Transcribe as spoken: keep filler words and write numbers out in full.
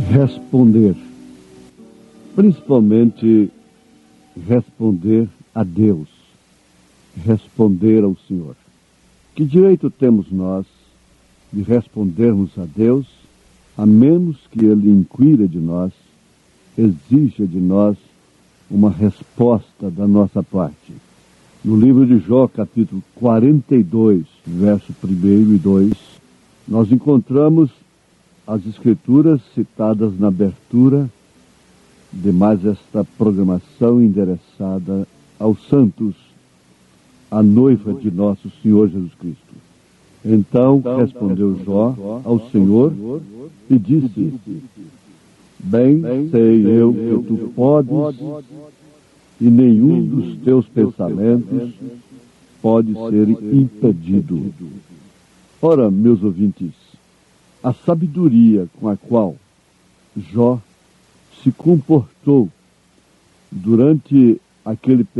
responder, principalmente responder a Deus, responder ao Senhor. Que direito temos nós de respondermos a Deus, a menos que Ele inquira de nós, exija de nós uma resposta da nossa parte? No livro de Jó, capítulo quarenta e dois, verso primeiro e dois, nós encontramos as escrituras citadas na abertura de mais esta programação endereçada aos santos, a noiva de nosso Senhor Jesus Cristo. Então respondeu Jó ao Senhor e disse: Bem sei eu que tu podes, e nenhum dos teus pensamentos pode ser impedido. Ora, meus ouvintes, a sabedoria com a qual Jó se comportou durante aquele